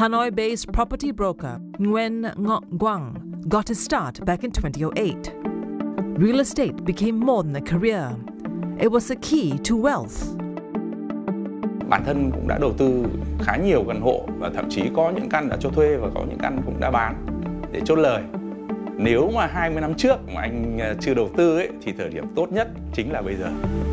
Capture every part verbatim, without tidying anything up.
Hanoi-based property broker Nguyen Ngoc Quang got his start back in twenty oh eight. Real estate became more than a career. It was a key to wealth. Bản thân cũng đã đầu tư khá nhiều căn hộ và thậm chí có những căn đã cho thuê và có những căn cũng đã bán để chốt lời. Nếu mà hai mươi năm trước mà anh chưa đầu tư ấy, thì thời điểm tốt nhất chính là bây giờ.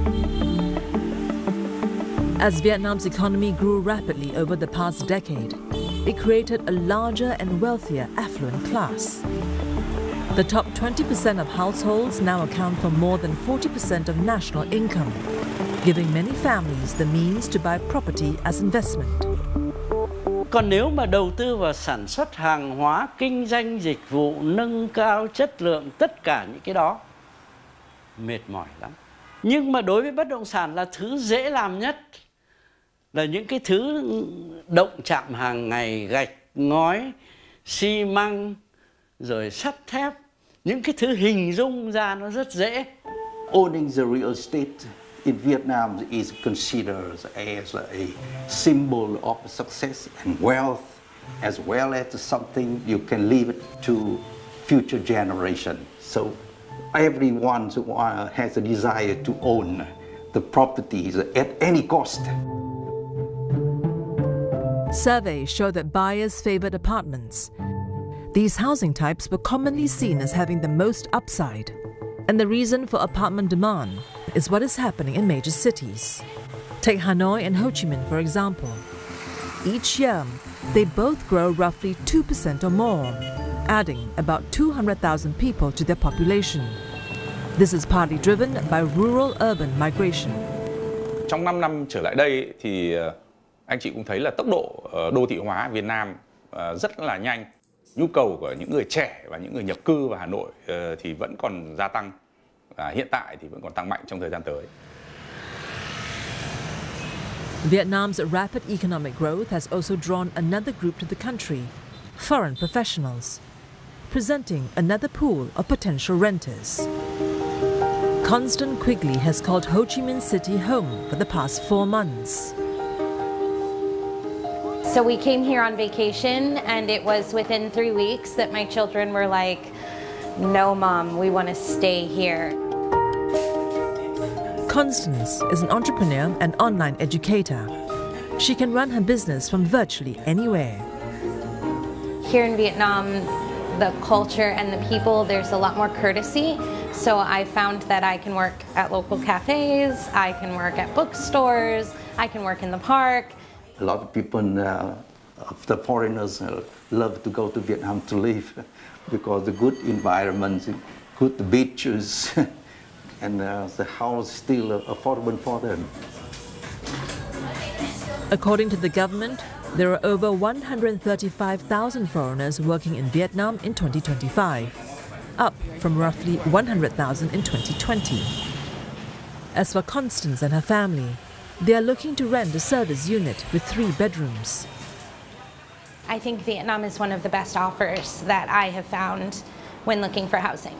As Vietnam's economy grew rapidly over the past decade, it created a larger and wealthier affluent class. The top twenty percent of households now account for more than forty percent of national income, giving many families the means to buy property as investment. Còn nếu mà đầu tư vào sản xuất hàng hóa, kinh doanh dịch vụ, nâng cao chất lượng, tất cả những cái đó mệt mỏi lắm. Nhưng mà đối với bất động sản là thứ dễ làm nhất, là những cái thứ động chạm hàng ngày, gạch, ngói, xi măng, rồi sắt thép, những cái thứ hình dung ra nó rất dễ. Owning the real estate in Vietnam is considered as a symbol of success and wealth, as well as something you can leave it to future generations. So everyone has a desire to own the properties at any cost. Surveys show that buyers favored apartments. These housing types were commonly seen as having the most upside. And the reason for apartment demand is what is happening in major cities. Take Hanoi and Ho Chi Minh, for example. Each year, they both grow roughly two percent or more, adding about two hundred thousand people to their population. This is partly driven by rural-urban migration. Trong năm năm trở lại đây thì anh chị cũng thấy là tốc độ đô thị hóa Việt Nam rất là nhanh. Nhu cầu của những người trẻ và những người nhập cư vào Hà Nội thì vẫn còn gia tăng và hiện tại thì vẫn còn tăng mạnh trong thời gian tới. Vietnam's rapid economic growth has also drawn another group to the country, foreign professionals, presenting another pool of potential renters. Constant Quigley has called Ho Chi Minh City home for the past four months. So we came here on vacation, and it was within three weeks that my children were like, "No, Mom, we want to stay here." Constance is an entrepreneur and online educator. She can run her business from virtually anywhere. Here in Vietnam, the culture and the people, there's a lot more courtesy. So I found that I can work at local cafes, I can work at bookstores, I can work in the park. A lot of people, uh, of the foreigners, uh, love to go to Vietnam to live because the good environment, good beaches, and uh, the house is still affordable for them. According to the government, there are over one hundred thirty-five thousand foreigners working in Vietnam in twenty twenty-five, up from roughly one hundred thousand in twenty twenty. As for Constance and her family, they are looking to rent a service unit with three bedrooms. I think Vietnam is one of the best offers that I have found when looking for housing.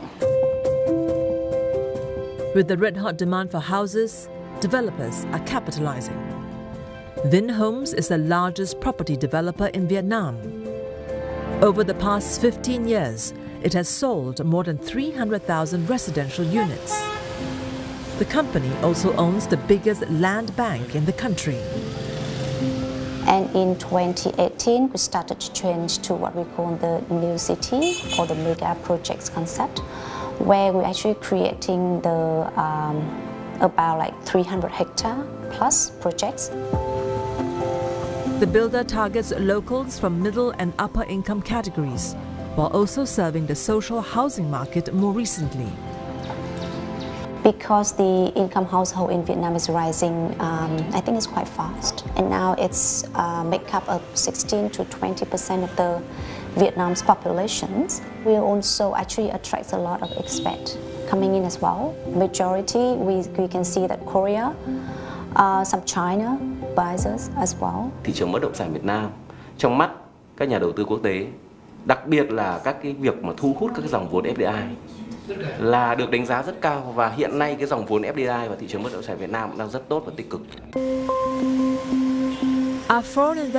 With the red-hot demand for houses, developers are capitalizing. Vinhomes is the largest property developer in Vietnam. Over the past fifteen years, it has sold more than three hundred thousand residential units. The company also owns the biggest land bank in the country. And in twenty eighteen, we started to change to what we call the new city or the mega projects concept, where we're actually creating the um, about like three hundred hectare plus projects. The builder targets locals from middle and upper income categories, while also serving the social housing market more recently. Because the income household in Vietnam is rising, um, I think it's quite fast. And now it's uh, make up of sixteen to twenty percent of the Vietnam's populations. We also actually attract a lot of expats coming in as well. Majority, we, we can see that Korea, uh, some China buys us as well. Thị trường bất động sản Việt Nam trong mắt các nhà đầu tư quốc tế, đặc biệt là các cái việc mà thu hút các cái dòng vốn ép đê i là được đánh giá rất cao, và hiện nay cái dòng vốn ép đê i vào thị trường bất động sản Việt Nam cũng đang rất tốt và tích cực. Our foreign